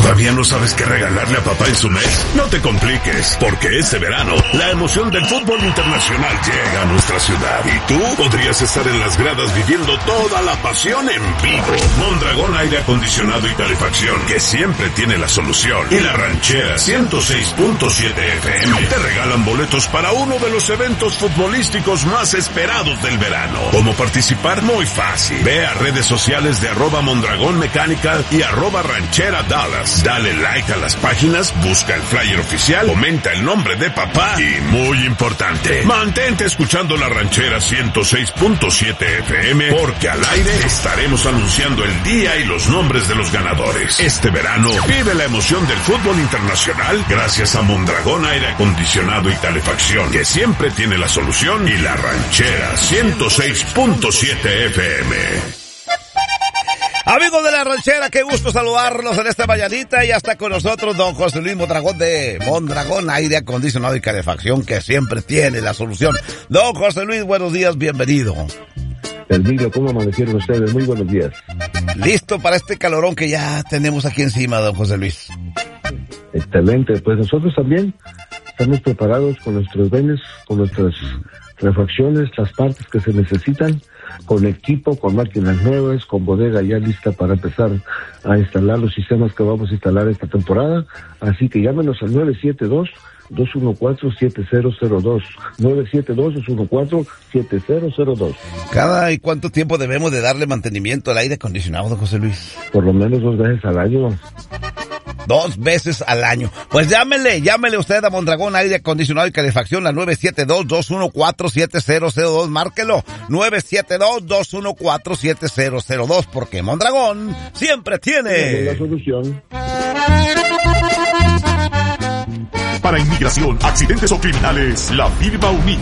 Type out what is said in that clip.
¿Todavía no sabes qué regalarle a papá en su mes? No te compliques, porque este verano la emoción del fútbol internacional llega a nuestra ciudad y tú podrías estar en las gradas viviendo toda la pasión en vivo. Mondragón Aire Acondicionado y Calefacción, que siempre tiene la solución, y La Ranchera 106.7 FM te regalan boletos para uno de los eventos futbolísticos más esperados del verano. ¿Cómo participar? Muy fácil. Ve a redes sociales de @Mondragón Mecánica y @Ranchera Dallas. Dale like a las páginas, busca el flyer oficial, comenta el nombre de papá y, muy importante, mantente escuchando La Ranchera 106.7 FM, porque al aire estaremos anunciando el día y los nombres de los ganadores. Este verano vive la emoción del fútbol internacional gracias a Mondragón Aire Acondicionado y Calefacción, que siempre tiene la solución, y La Ranchera 106.7 FM. Amigos de La Ranchera, qué gusto saludarlos en esta mañanita, y hasta con nosotros don José Luis Mondragón de Mondragón Aire Acondicionado y Calefacción, que siempre tiene la solución. Don José Luis, buenos días, bienvenido. Elviro, ¿cómo amanecieron ustedes? Muy buenos días. Listo para este calorón que ya tenemos aquí encima, don José Luis. Excelente, pues nosotros también estamos preparados con nuestros benes, con nuestras refacciones, las partes que se necesitan, con equipo, con máquinas nuevas, con bodega ya lista para empezar a instalar los sistemas que vamos a instalar esta temporada. Así que llámenos al 972-214-7002, 972-214-7002. ¿Cada y cuánto tiempo debemos de darle mantenimiento al aire acondicionado, don José Luis? Por lo menos 2 veces al año. 2 veces al año. Pues llámele usted a Mondragón Aire Acondicionado y Calefacción, a 972-214-7002, márquelo, 972-214-7002, porque Mondragón siempre tiene la solución. Para inmigración, accidentes o criminales, la firma unida